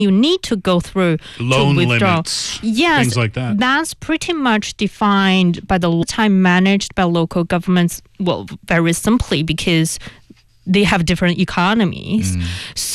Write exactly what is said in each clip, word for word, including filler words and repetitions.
you need to go through loan to withdraw. limits, yes, things like that. That's pretty much defined by the time managed by local governments. Well, very simply because they have different economies. Mm.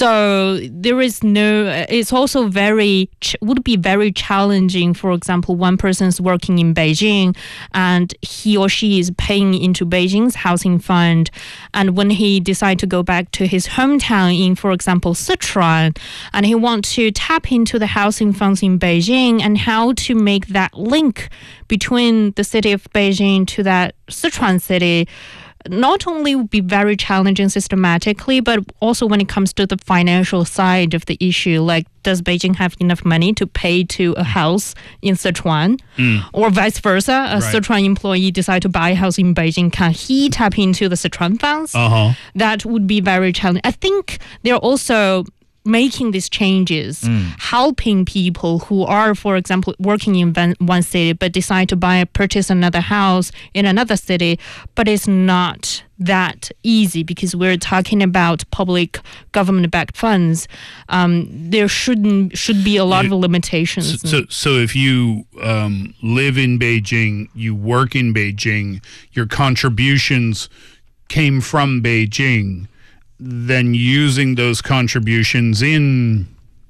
So there is no, it's also very, would be very challenging. For example, one person is working in Beijing and he or she is paying into Beijing's housing fund. And when he decides to go back to his hometown in, for example, Sichuan, and he wants to tap into the housing funds in Beijing and how to make that link between the city of Beijing to that Sichuan city, not only would be very challenging systematically, but also when it comes to the financial side of the issue, like does Beijing have enough money to pay to a house in Sichuan? Mm. Or vice versa, a right. Sichuan employee decide to buy a house in Beijing, can he tap into the Sichuan funds? Uh-huh. That would be very challenging. I think they're also making these changes, mm. helping people who are, for example, working in one city but decide to buy purchase another house in another city, but it's not that easy because we're talking about public government-backed funds. Um, there shouldn't should be a lot it, of limitations. So, so, so if you um, live in Beijing, you work in Beijing, your contributions came from Beijing, then using those contributions in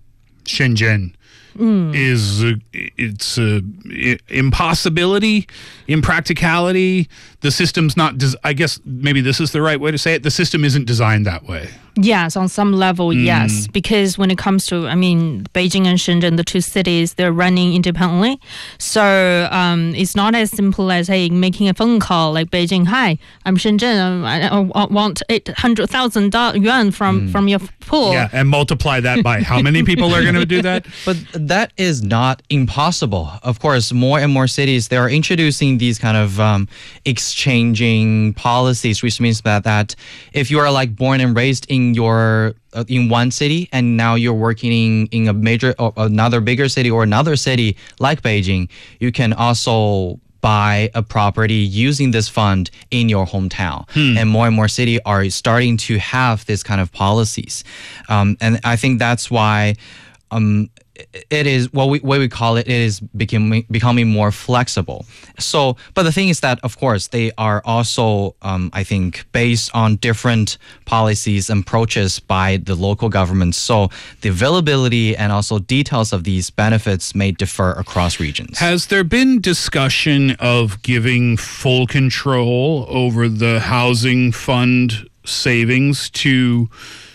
Shenzhen mm. is a, it's a impossibility, impracticality. The system's not, des- I guess maybe this is the right way to say it. The system isn't designed that way. Yes, on some level, mm. yes. Because when it comes to, I mean, Beijing and Shenzhen, the two cities, they're running independently. So um, it's not as simple as, hey, making a phone call like Beijing, hi, I'm Shenzhen, I, I want eight hundred thousand yuan from, mm. from your pool. Yeah, and multiply that by how many people are going to do that? But that is not impossible. Of course, more and more cities, they are introducing these kind of um, exchanging policies, which means that, that if you are like born and raised in your uh, in one city and now you're working in, in a major or another bigger city or another city like Beijing, you can also buy a property using this fund in your hometown. Hmm. And more and more cities are starting to have this kind of policies. Um, and I think that's why um, it is what we what we call it, it is becoming becoming more flexible. So, but the thing is that, of course, they are also, um, I think, based on different policies and approaches by the local governments. So the availability and also details of these benefits may differ across regions. Has there been discussion of giving full control over the housing fund savings to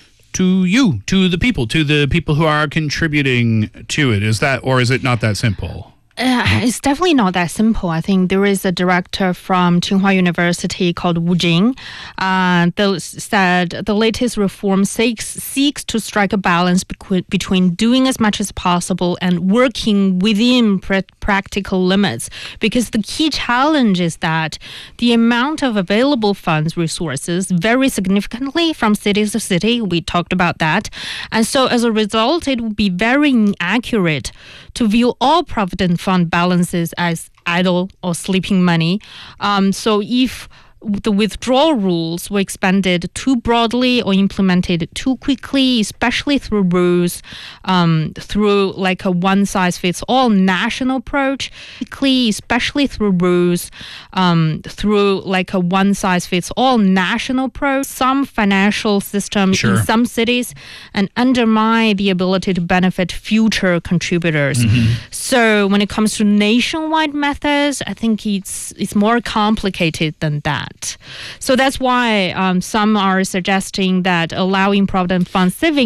to you, to the people, to the people who are contributing to it? Is that, or is it not that simple? Uh, it's definitely not that simple. I think there is a director from Tsinghua University called Wu Jing uh, that said the latest reform seeks, seeks to strike a balance bequ- between doing as much as possible and working within pr- practical limits. Because the key challenge is that the amount of available funds resources vary significantly from city to city. We talked about that. And so as a result, it would be very inaccurate to view all provident fund balances as idle or sleeping money. Um, so if the withdrawal rules were expanded too broadly or implemented too quickly, especially through rules, um, through like a one-size-fits-all national approach, especially through rules, um, through like a one-size-fits-all national approach, some financial systems sure. in some cities, and undermine the ability to benefit future contributors. Mm-hmm. So when it comes to nationwide methods, I think it's it's more complicated than that. So that's why um, some are suggesting that allowing provident fund savings